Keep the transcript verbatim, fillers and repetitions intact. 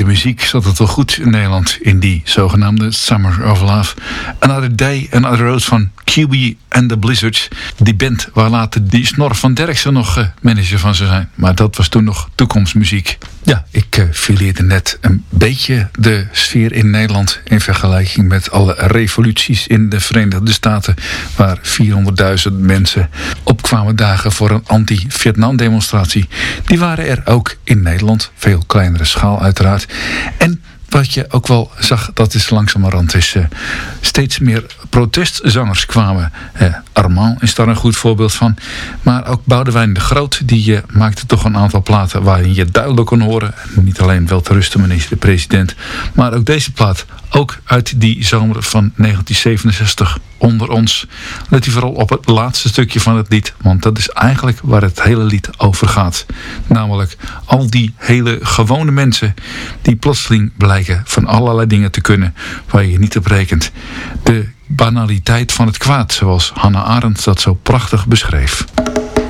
de muziek zat het wel goed in Nederland in die zogenaamde Summer of Love. Another Day, Another Road van Q B and the Blizzards. Die band waar later die Snor van Derksen nog uh, manager van zou zijn. Maar dat was toen nog toekomstmuziek. Ja, ik uh, fileerde net een beetje de sfeer in Nederland in vergelijking met alle revoluties in de Verenigde Staten, waar vierhonderdduizend mensen opkwamen dagen voor een anti-Vietnam demonstratie. Die waren er ook in Nederland, veel kleinere schaal uiteraard. En wat je ook wel zag, dat is langzamerhand is uh, steeds meer protestzangers kwamen. Uh, Armand is daar een goed voorbeeld van. Maar ook Boudewijn de Groot, die uh, maakte toch een aantal platen waarin je duidelijk kon horen. Niet alleen wel te rusten, meneer de president. Maar ook deze plaat, ook uit die zomer van negentien zevenenzestig, Onder ons. Let u vooral op het laatste stukje van het lied. Want dat is eigenlijk waar het hele lied over gaat. Namelijk al die hele gewone mensen die plotseling blijken van allerlei dingen te kunnen waar je niet op rekent. De banaliteit van het kwaad, zoals Hannah Arendt dat zo prachtig beschreef.